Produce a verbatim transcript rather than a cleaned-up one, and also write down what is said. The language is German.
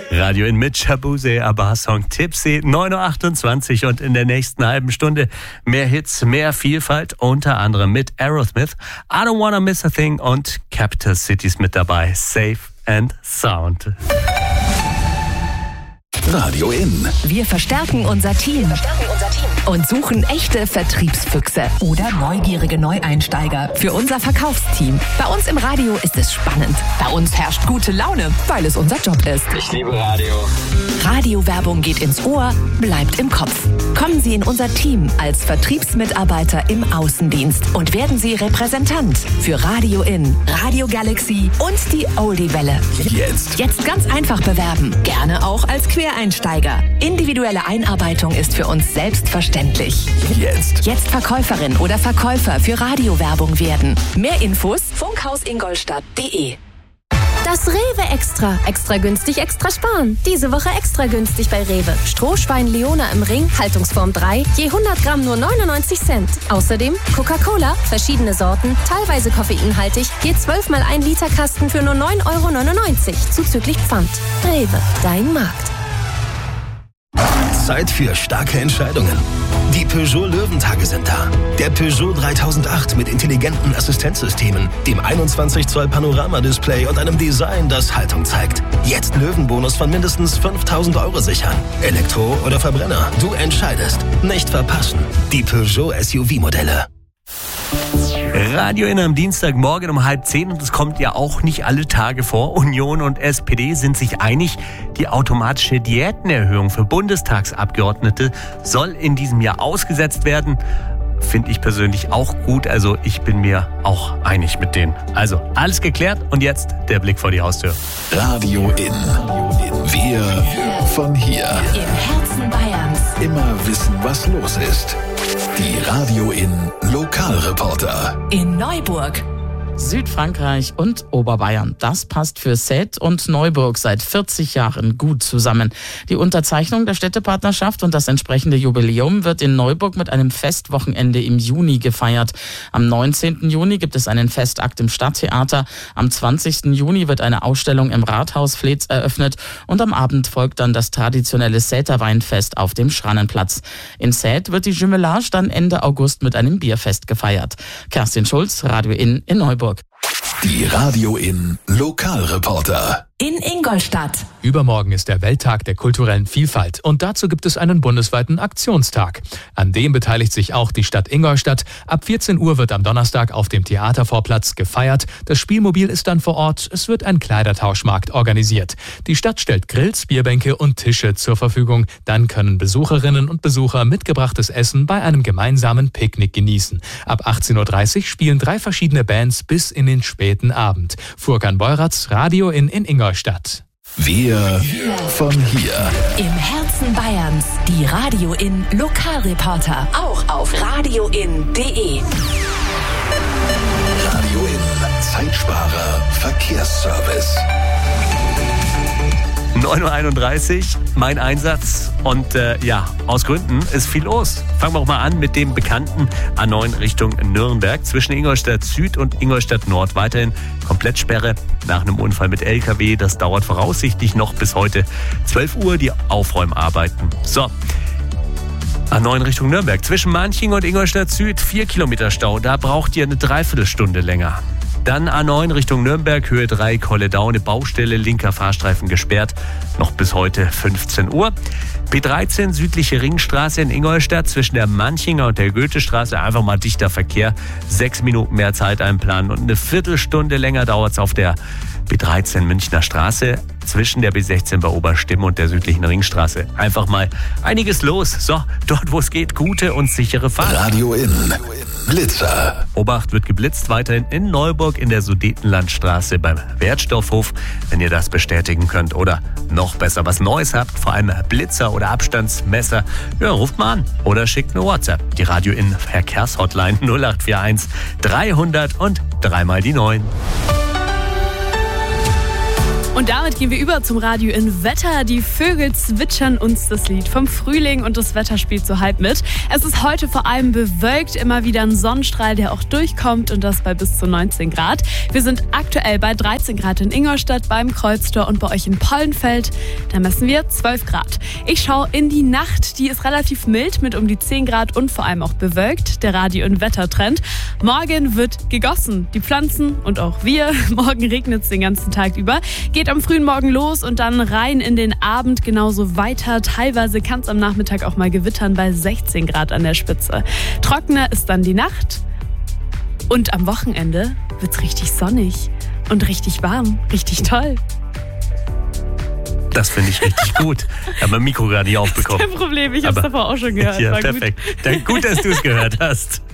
Radio in mit Shabuse, ABBA-Song Tipsy, neun Uhr achtundzwanzig und in der nächsten halben Stunde mehr Hits, mehr Vielfalt, unter anderem mit Aerosmith, I Don't Wanna Miss a Thing und Capital Cities mit dabei, Safe and Sound. Radio In. Wir verstärken unser Team. Verstärken unser Team. Und suchen echte Vertriebsfüchse oder neugierige Neueinsteiger für unser Verkaufsteam. Bei uns im Radio ist es spannend. Bei uns herrscht gute Laune, weil es unser Job ist. Ich liebe Radio. Radiowerbung geht ins Ohr, bleibt im Kopf. Kommen Sie in unser Team als Vertriebsmitarbeiter im Außendienst und werden Sie Repräsentant für Radio In, Radio Galaxy und die Oldie-Welle. Jetzt. Jetzt ganz einfach bewerben. Gerne auch als Quereinsteiger. Individuelle Einarbeitung ist für uns selbstverständlich. Jetzt. Jetzt Verkäuferin oder Verkäufer für Radiowerbung werden. Mehr Infos funkhausingoldstadt punkt de. Das Rewe Extra. Extra günstig, extra sparen. Diese Woche extra günstig bei Rewe. Strohschwein Leona im Ring, Haltungsform drei, je hundert Gramm nur neunundneunzig Cent. Außerdem Coca-Cola, verschiedene Sorten, teilweise koffeinhaltig, je zwölf mal ein Liter Kasten für nur neun Euro neunundneunzig, zuzüglich Pfand. Rewe, dein Markt. Zeit für starke Entscheidungen. Die Peugeot Löwentage sind da. Der Peugeot dreitausendacht mit intelligenten Assistenzsystemen, dem einundzwanzig Zoll Panoramadisplay und einem Design, das Haltung zeigt. Jetzt Löwenbonus von mindestens fünftausend Euro sichern. Elektro oder Verbrenner, du entscheidest. Nicht verpassen. Die Peugeot S U V-Modelle. Radio In am Dienstagmorgen um halb zehn und es kommt ja auch nicht alle Tage vor. Union und S P D sind sich einig, die automatische Diätenerhöhung für Bundestagsabgeordnete soll in diesem Jahr ausgesetzt werden. Finde ich persönlich auch gut, also ich bin mir auch einig mit denen. Also alles geklärt und jetzt der Blick vor die Haustür. Radio In. Wir von hier. Im Herzen Bayerns. Immer wissen, was los ist. Die Radio In Lokalreporter. In Neuburg. Südfrankreich und Oberbayern. Das passt für Seth und Neuburg seit vierzig Jahren gut zusammen. Die Unterzeichnung der Städtepartnerschaft und das entsprechende Jubiläum wird in Neuburg mit einem Festwochenende im Juni gefeiert. Am neunzehnten Juni gibt es einen Festakt im Stadttheater. Am zwanzigsten Juni wird eine Ausstellung im Rathaus Fletz eröffnet und am Abend folgt dann das traditionelle Säter Weinfest auf dem Schrannenplatz. In Seth wird die Jumelage dann Ende August mit einem Bierfest gefeiert. Kerstin Schulz, Radio In in Neuburg. Die Radio In Lokalreporter. In Ingolstadt. Übermorgen ist der Welttag der kulturellen Vielfalt und dazu gibt es einen bundesweiten Aktionstag. An dem beteiligt sich auch die Stadt Ingolstadt. Ab vierzehn Uhr wird am Donnerstag auf dem Theatervorplatz gefeiert. Das Spielmobil ist dann vor Ort. Es wird ein Kleidertauschmarkt organisiert. Die Stadt stellt Grills, Bierbänke und Tische zur Verfügung. Dann können Besucherinnen und Besucher mitgebrachtes Essen bei einem gemeinsamen Picknick genießen. Ab achtzehn Uhr dreißig spielen drei verschiedene Bands bis in den späten Abend. Furkan Beuratz, Radio In in Ingolstadt. Stadt. Wir von hier. Im Herzen Bayerns. Die Radio In Lokalreporter. Auch auf radio in punkt de. Radio In Zeitsparer Verkehrsservice. neun Uhr einunddreißig, mein Einsatz und äh, ja, aus Gründen ist viel los. Fangen wir auch mal an mit dem bekannten A neun Richtung Nürnberg. Zwischen Ingolstadt Süd und Ingolstadt Nord weiterhin Komplettsperre nach einem Unfall mit L K W. Das dauert voraussichtlich noch bis heute zwölf Uhr die Aufräumarbeiten. So, A neun Richtung Nürnberg. Zwischen Manching und Ingolstadt Süd vier Kilometer Stau. Da braucht ihr eine Dreiviertelstunde länger. Dann A neun Richtung Nürnberg, Höhe drei, Kolledau, eine Baustelle, linker Fahrstreifen gesperrt, noch bis heute fünfzehn Uhr. B dreizehn, südliche Ringstraße in Ingolstadt, zwischen der Manchinger und der Goethestraße einfach mal dichter Verkehr, sechs Minuten mehr Zeit einplanen und eine Viertelstunde länger dauert es auf der B dreizehn Münchner Straße, zwischen der B sechzehn bei Oberstimm und der südlichen Ringstraße. Einfach mal einiges los. So, dort wo es geht, gute und sichere Fahrt. Radio In Blitzer. Obacht, wird geblitzt weiterhin in Neuburg in der Sudetenlandstraße beim Wertstoffhof, wenn ihr das bestätigen könnt oder noch besser was Neues habt, vor allem Blitzer oder Abstandsmesser, ja, ruft mal an oder schickt eine WhatsApp. Die Radio In Verkehrshotline null acht vier eins dreihundert und dreimal die neun. Und damit gehen wir über zum Radio in Wetter. Die Vögel zwitschern uns das Lied vom Frühling und das Wetter spielt so halb mit. Es ist heute vor allem bewölkt, immer wieder ein Sonnenstrahl, der auch durchkommt und das bei bis zu neunzehn Grad. Wir sind aktuell bei dreizehn Grad in Ingolstadt, beim Kreuztor und bei euch in Pollenfeld. Da messen wir zwölf Grad. Ich schaue in die Nacht, die ist relativ mild mit um die zehn Grad und vor allem auch bewölkt. Der Radio- und Wettertrend. Morgen wird gegossen. Die Pflanzen und auch wir. Morgen regnet es den ganzen Tag über. Geht am frühen Morgen los und dann rein in den Abend genauso weiter. Teilweise kann es am Nachmittag auch mal gewittern bei sechzehn Grad an der Spitze. Trockener ist dann die Nacht. Und am Wochenende wird es richtig sonnig und richtig warm. Richtig toll. Das finde ich richtig gut. Ich habe mein Mikro gerade nicht aufbekommen. Kein Problem, ich habe es davor auch schon gehört. Ja, War perfekt. Gut. Gut, dass du es gehört hast.